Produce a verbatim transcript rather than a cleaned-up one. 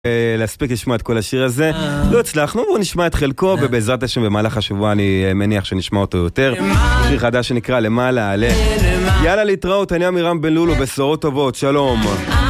להספיק לשמוע את כל השיר הזה. לא הצלחנו, בואו נשמע את חלקו, ובעזרת השם במהלך השבוע אני מניח שנשמע אותו יותר. שיר חדש שנקרא למעלה עלה. יאללה להתראות, אני אמירם בן לולו, בשורות טובות, שלום.